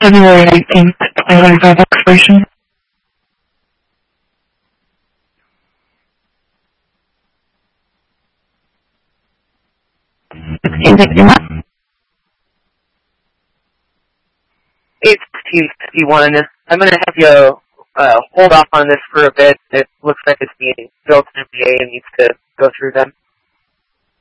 February 18th, Twilight Drive expiration. It's 1651, and I'm going to have you hold off on this for a bit. It looks like it's being built in VA and needs to go through them.